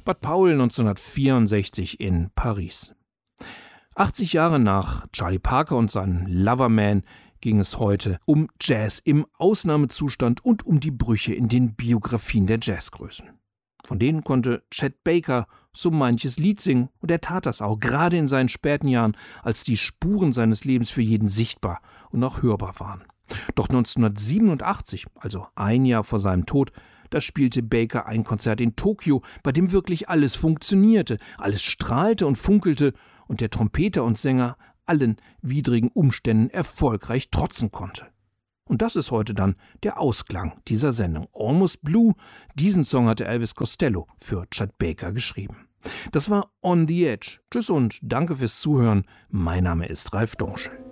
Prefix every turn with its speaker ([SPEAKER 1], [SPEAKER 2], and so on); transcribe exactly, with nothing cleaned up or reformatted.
[SPEAKER 1] Bud Powell neunzehnhundertvierundsechzig in Paris. achtzig Jahre nach Charlie Parker und seinem Loverman ging es heute um Jazz im Ausnahmezustand und um die Brüche in den Biografien der Jazzgrößen. Von denen konnte Chet Baker so manches Lied singen, und er tat das auch, gerade in seinen späten Jahren, als die Spuren seines Lebens für jeden sichtbar und auch hörbar waren. Doch neunzehnhundertsiebenundachtzig, also ein Jahr vor seinem Tod, da spielte Baker ein Konzert in Tokio, bei dem wirklich alles funktionierte, alles strahlte und funkelte und der Trompeter und Sänger allen widrigen Umständen erfolgreich trotzen konnte. Und das ist heute dann der Ausklang dieser Sendung. Almost Blue, diesen Song hatte Elvis Costello für Chet Baker geschrieben. Das war On the Edge. Tschüss und danke fürs Zuhören. Mein Name ist Ralf Domschel.